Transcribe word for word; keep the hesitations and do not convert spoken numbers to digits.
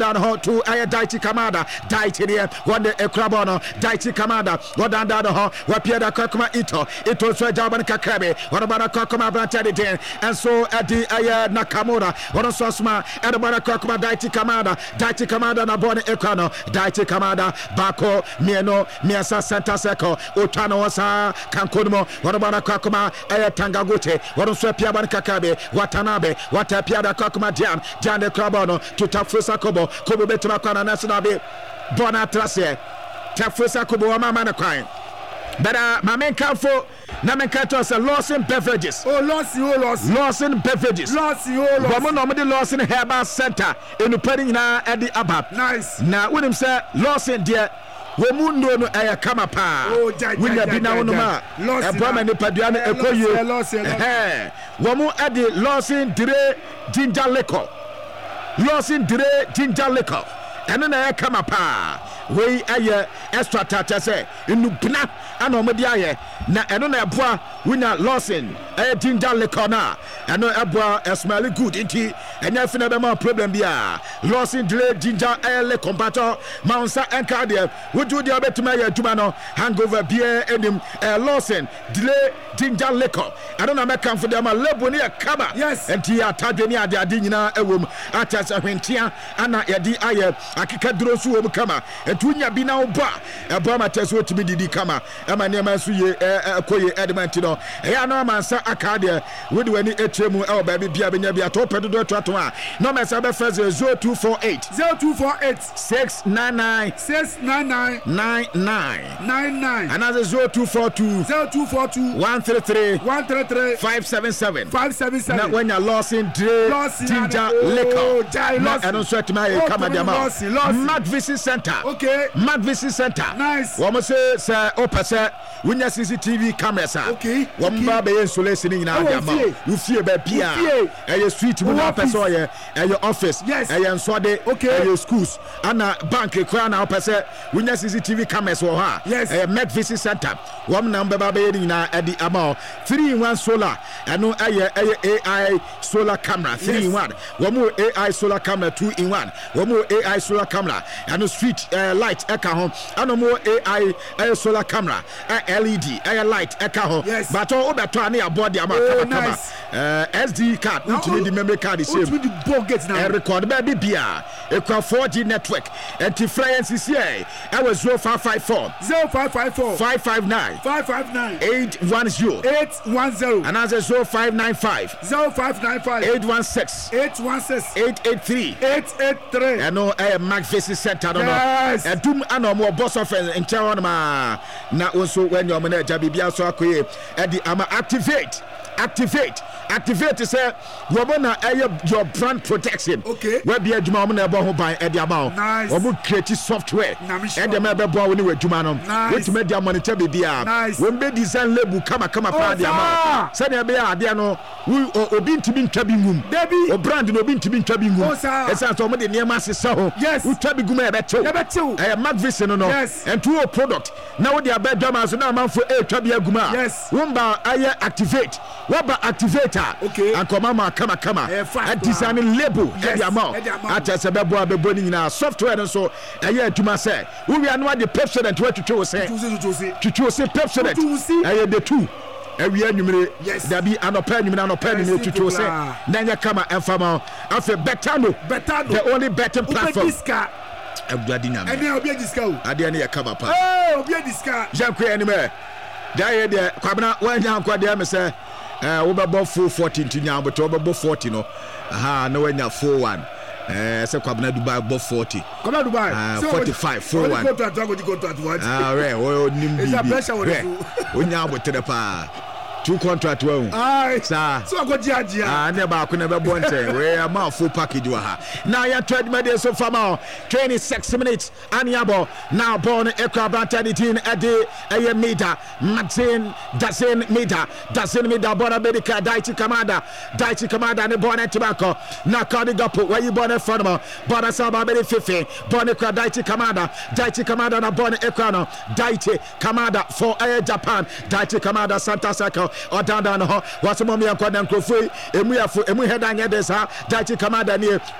down ho to Aya Daichi Kamada, Daichi here, one the Ekrabono, Daichi Kamada, what down down ho, what Pierre Kokoma Ito, Ito Swajaban Kakabe, what about a Kokoma Brantadi, and so at the Aya Nakamura, what a Sosma, and about a Kokoma Daichi Kamada, Daichi Kamada, Nabone Ekrano, Daichi Kamada, Bako, Mieno, Miasa Santa Seco, Utano Wasa, Kankuno, what about a Kokoma, Aya Tangaguche, what a Swapiaban Kakabe, Watanabe, what a Piada Kokoma Jan, Jan de Krabono, to Tafusa Kobo, Kobo Betumakana Nationabe, Bona Trasse, Tafusa Kobo, Mamma crying. But uh, my main campo, Namenkato is a Lawson Beverages. Oh, Lawson, oh, Lawson. Lawson Beverages. Lawson, oh, Lawson. Woman normally Lawson Herbal Center in the Penning at the Abab. Nice. Now, when him say Lawson, dear. Womundo no aya kama pa winya bina wono ma e boma ne paduane ekoye eh womu ade Lawson dire ginger liquor Lawson dire ginger liquor eno na aya kama pa we aye extra tata say enu bina ana omodi aye na eno na eboa winya Lawson eh ginger liquor na eno eboa e smell good nti enya fina be ma problem bia Lawson dire ginger eh liquor bato maunsa enka de wodu de obetuma ya aduma no hangover bia enim eh Lawson dire ginger liquor eno na make for dem lebo ne kama yes enti atadwe ne ade ade nyina ewom atasa hwentia ana yedi aye akika duro su wom kama etunya bi na oba eba mateso otimi didi kama ema ne ma su ye koye edment no eya no mansa akade wodi wani etremu e oba bia benya bia to pedodo to ato a no mesa be first zero two four eight zero two four eight six nine nine six nine nine nine nine nine nine another zero two four two zero two four two one three three one three three five seven seven five seven seven na when you Lawson Dre ginger liquor and also at my kama diama Mad Visit Center. Okay. Mad Visit Center. Nice. Woman say say opasa winya C C T V cameras. Okay. Wamba be insulation in na diama. You fear be pia. Eh street mu na person ye eh your office. Yes. Eh nsode eh your schools. Ana bank kra na opasa winya C C T V cameras wo ha. Yes. Eh Mad Visit Center. Wom number ba be ni na edi amount three in one solar. Eno eh eh A I solar camera three in one. Womu A I solar camera two in one. Womu A I solar camera and street uh, light eka ho and more A I uh, solar camera uh, L E D uh, light eka ho yes. But all better ani aboard the amount oh, kama nice. uh, S D card which need the memory card the same which the ball gets now uh, record baby bia ekwa four G network and the flying C C A I was zero five five four zero five five four five five nine five five nine eight one zero eight one zero and as zero five nine five zero five nine five eight one six eight one six eight eight three eight eight three and no uh, Mac Visit Center no yes. no edum ana mo boss of in town ma na also when your man ja bibia so akoye e di ama activate activate activate say woman na your brand protection okay we be aduma mo na ebo ho ban e di ama nice. o mo create software e de me be bo we ni aduma no we ti media monitor bibia we be design label kama kama pa di ama say na be ade no obi ntimi ntwa bi ngum debi o brand no obi ntimi ntwa bi ngum e say so mo de niam asesa ho yes u twa bi gum e be tew e be tew e Mac Visit no no yes. and to a product now the abedama so na man for e twa bi aguma yes womba aye activate waba activator okay and come mama kama kama a design label e di amount at se bebo abebo ni na software no so aye aduma say we we anu the Pepsodent what to choose say to choose say Pepsodent aye the two ewi anwumre dabi anopa anwumre anopa anwumre tutu say nanya kama enfama afa betano the only betting platform everybody na me ene obi diska o ade ne yakaba pa eh obi diska jankwe anime daye de kwabna wanya nkwade me say eh wo bebo four forty ntinya but wo bebo forty no aha na wanya four one eh se kwabna Dubai bo forty kwabna Dubai uh, forty-five four one contract go di contract what ah re o nim bi onya abotere pa two contract wa ah sa so go jiajia ah ne ba ko ne be bonte we am full package wa ha now ya trade media so far now twenty-six minutes aniabo now born ekra brantadin ade eye meter Maxine dozen meter dozen meter born America Daichi Kamada Daichi Kamada ne born tobacco na kadi gapo where you born from born saba be fifty born ekra Daichi Kamada Daichi Kamada na born ekra no Daichi Kamada for air Japan Daichi Kamada Santa Saka or down down ho what's mommy and kwada nkrofo emu yafo emu head anya desa Daichi Kamada ni